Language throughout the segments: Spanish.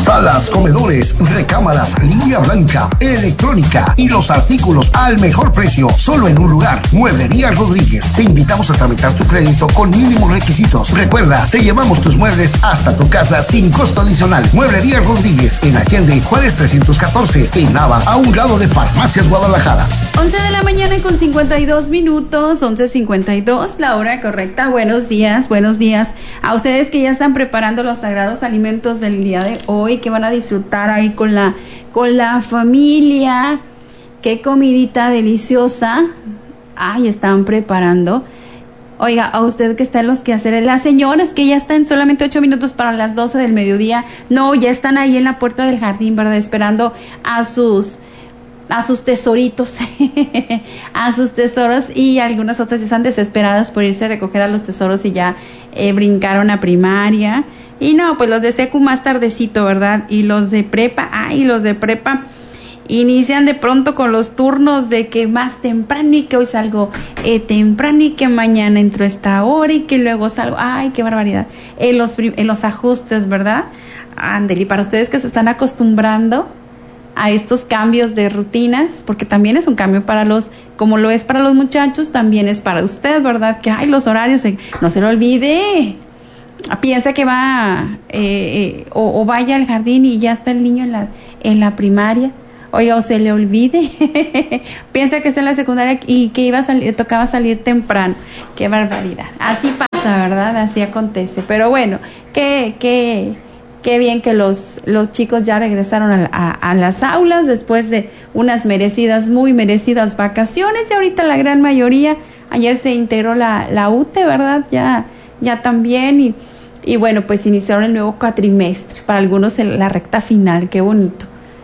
Salas, comedores, recámaras, línea blanca, electrónica y los artículos al mejor precio, solo en un lugar. Mueblería Rodríguez. Te invitamos a tramitar tu crédito con mínimos requisitos. Recuerda, te llevamos tus muebles hasta tu casa sin costo adicional. Mueblería Rodríguez, en Allende, Juárez 314, en Nava, a un lado de Farmacias Guadalajara. 11 de la mañana con 52 minutos, 11:52, la hora correcta. Buenos días a ustedes que ya están preparando los sagrados alimentos del día de hoy, que van a disfrutar ahí con la familia. Qué comidita deliciosa. Ay, están preparando. Oiga, a usted que está en los quehaceres, las señoras que ya están solamente 8 minutos para las 12 del mediodía, no, ya están ahí en la puerta del jardín, ¿verdad? Esperando a sus tesoritos, a sus tesoros, y algunas otras están desesperadas por irse a recoger a los tesoros y ya brincaron a primaria. Y no, pues los de secu más tardecito, ¿verdad? Y los de prepa, los de prepa inician de pronto con los turnos de que más temprano y que hoy salgo temprano y que mañana entro a esta hora y que luego salgo. Ay, qué barbaridad. En los ajustes, ¿verdad? Ándale, para ustedes que se están acostumbrando a estos cambios de rutinas, porque también es un cambio para como lo es para los muchachos, también es para usted, ¿verdad? Que los horarios, no se lo olvide. Piensa que va o vaya al jardín y ya está el niño en la primaria. Oiga, o se le olvide. Piensa que está en la secundaria y que tocaba salir temprano. Qué barbaridad. Así pasa, ¿verdad? Así acontece. Pero bueno, qué bien que los chicos ya regresaron a las aulas después de unas muy merecidas vacaciones. Y ahorita la gran mayoría, ayer se integró la UTE, ¿verdad? Ya también. Y bueno, pues iniciaron el nuevo cuatrimestre. Para algunos la recta final. Qué bonito.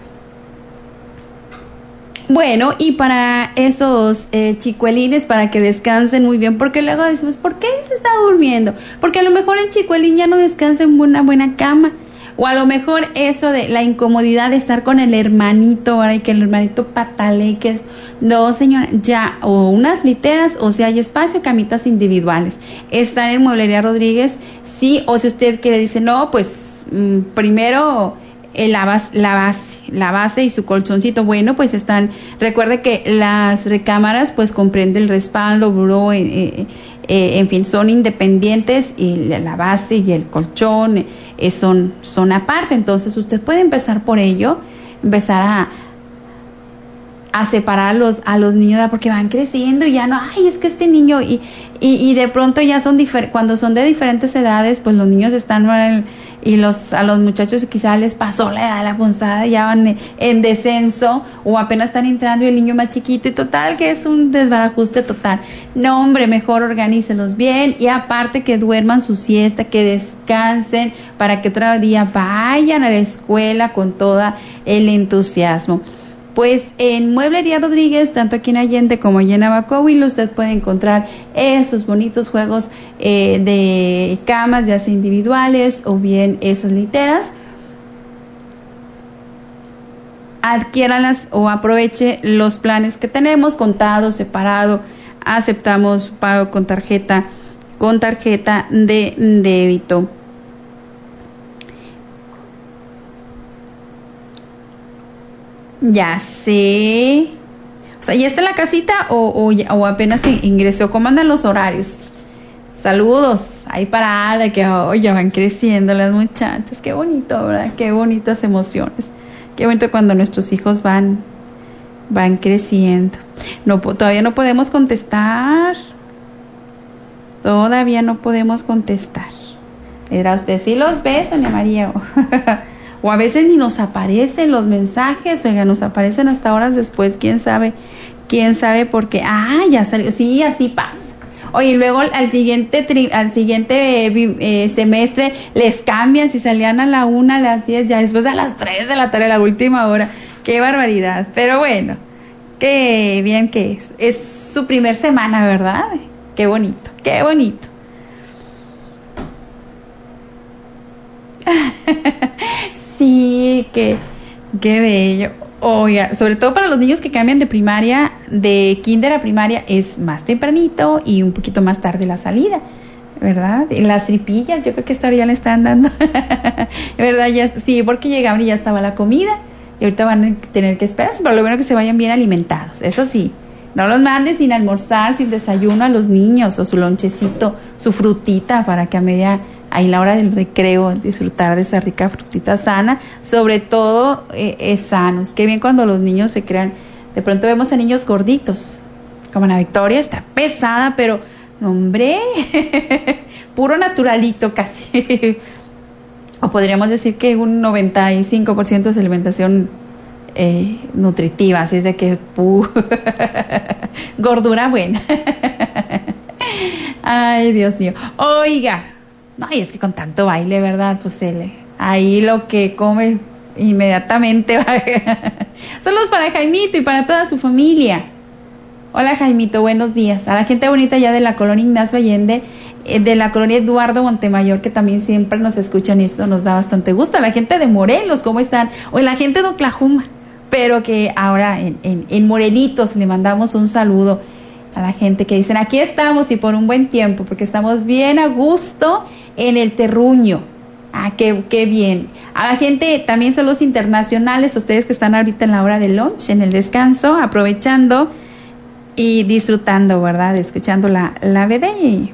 Bueno, y para esos chicuelines, para que descansen muy bien, porque luego decimos, ¿por qué se está durmiendo? Porque a lo mejor el chicuelín ya no descansa en una buena cama, o a lo mejor eso de la incomodidad de estar con el hermanito, ahora y que el hermanito patalee, que es, no señora, ya, o unas literas, o si hay espacio, camitas individuales. Están en Mueblería Rodríguez, sí, o si usted quiere, dice, no, pues primero la base y su colchoncito. Bueno, pues recuerde que las recámaras pues comprende el respaldo, buró, en fin, son independientes, y la base y el colchón son aparte. Entonces usted puede empezar por ello, empezar a separar a los niños, porque van creciendo y ya no, es que este niño, y de pronto ya cuando son de diferentes edades, pues los niños están y a los muchachos quizá les pasó la edad, la punzada, ya van en descenso o apenas están entrando y el niño más chiquito, y total que es un desbarajuste total. No, hombre, mejor organícelos bien, y aparte que duerman su siesta, que descansen para que otro día vayan a la escuela con todo el entusiasmo. Pues en Mueblería Rodríguez, tanto aquí en Allende como allá en Abacoahuil, usted puede encontrar esos bonitos juegos de camas, ya sea individuales o bien esas literas. Adquiéralas o aproveche los planes que tenemos, contado, separado. Aceptamos pago con tarjeta de débito. Ya sé. O sea, ¿ya está en la casita o apenas ingresó? ¿Cómo andan los horarios? Saludos. Ahí para Ada, que ya van creciendo las muchachas. Qué bonito, ¿verdad? Qué bonitas emociones. Qué bonito cuando nuestros hijos van creciendo. Todavía no podemos contestar. Todavía no podemos contestar. ¿Verá usted? ¿Sí los ve, Sonia María? O a veces ni nos aparecen los mensajes, oiga, nos aparecen hasta horas después, quién sabe por qué. Ya salió, sí, así pasa. Oye, luego al siguiente semestre les cambian, si salían a la 1, a las 10, ya después a las 3 de la tarde, la última hora. Qué barbaridad, pero bueno, qué bien que es su primer semana, ¿verdad? Qué bonito, qué bonito. Sí, qué bello. Oiga, sobre todo para los niños que cambian de kinder a primaria, es más tempranito y un poquito más tarde la salida. ¿verdad? Y las tripillas, yo creo que esta hora ya le están dando, ¿verdad? Ya, sí, porque llegaban y ya estaba la comida y ahorita van a tener que esperarse, pero lo bueno es que se vayan bien alimentados, eso sí. No los mandes sin almorzar, sin desayuno a los niños, o su lonchecito, su frutita, para que a media, ahí la hora del recreo, disfrutar de esa rica frutita sana, sobre todo sanos. Qué bien cuando los niños se crean, de pronto vemos a niños gorditos, como Ana Victoria, está pesada, pero, hombre, puro naturalito casi. O podríamos decir que un 95% de su alimentación nutritiva, así es de que gordura buena. Ay, Dios mío. Oiga, no, y es que con tanto baile, ¿verdad? Pues ahí lo que come inmediatamente va. Saludos para Jaimito y para toda su familia. Hola, Jaimito, buenos días. A la gente bonita ya de la colonia Ignacio Allende, de la colonia Eduardo Montemayor, que también siempre nos escuchan y esto nos da bastante gusto. A la gente de Morelos, ¿cómo están? O la gente de Oklahoma, pero que ahora en Morelitos le mandamos un saludo a la gente que dicen, aquí estamos y por un buen tiempo, porque estamos bien a gusto en el terruño. Ah, qué bien. A la gente, también saludos internacionales, ustedes que están ahorita en la hora del lunch, en el descanso, aprovechando y disfrutando, ¿verdad? Escuchando la BD.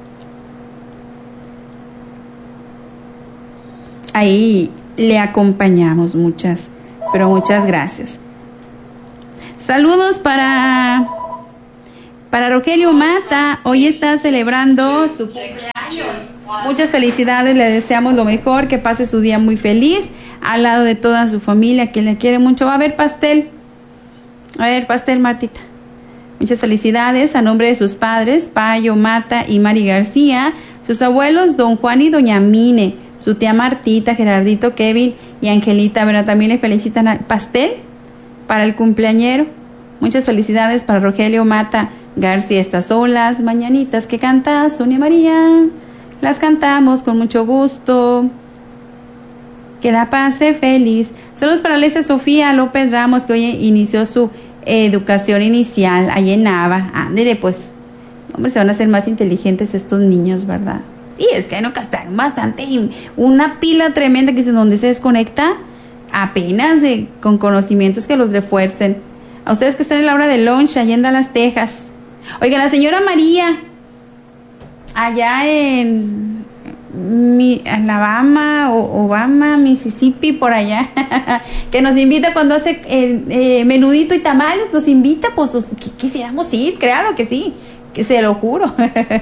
Ahí le acompañamos, pero muchas gracias. Saludos para Rogelio Mata, hoy está celebrando su cumpleaños. Muchas felicidades, le deseamos lo mejor, que pase su día muy feliz, al lado de toda su familia, que le quiere mucho. Va a haber pastel, Martita. Muchas felicidades a nombre de sus padres, Payo Mata y Mari García, sus abuelos, don Juan y doña Mine, su tía Martita, Gerardito, Kevin y Angelita, ¿verdad? También le felicitan al pastel para el cumpleañero. Muchas felicidades para Rogelio Mata García. Estas son las mañanitas que canta Sonia María. Las cantamos con mucho gusto. Que la pase feliz. Saludos para Alesia Sofía López Ramos, que hoy inició su educación inicial ahí en Nava. Ándele, pues, hombre, se van a hacer más inteligentes estos niños, ¿verdad? Sí, es que hay que estar bastante, una pila tremenda que es donde se desconecta apenas con conocimientos que los refuercen. A ustedes que están en la hora de lunch, allá en Dallas, Texas. Oiga, la señora María, allá en Alabama o Obama, Mississippi, por allá, que nos invita cuando hace menudito y tamales, nos invita, pues quisiéramos ir, claro que sí, que se lo juro.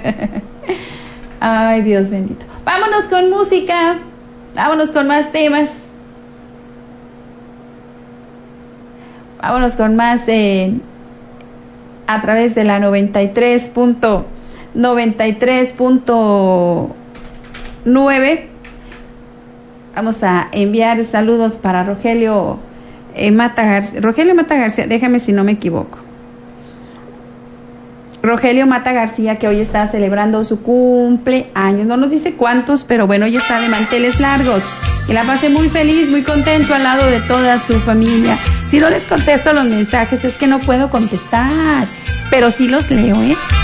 Ay, Dios bendito. Vámonos con música, vámonos con más temas. Vámonos con más a través de la 93.9. Vamos a enviar saludos para Rogelio Mata García, déjame si no me equivoco. Rogelio Mata García, que hoy está celebrando su cumpleaños. No nos dice cuántos, pero bueno, hoy está de manteles largos. Que la pase muy feliz, muy contento al lado de toda su familia. Si no les contesto los mensajes, es que no puedo contestar, pero sí los leo,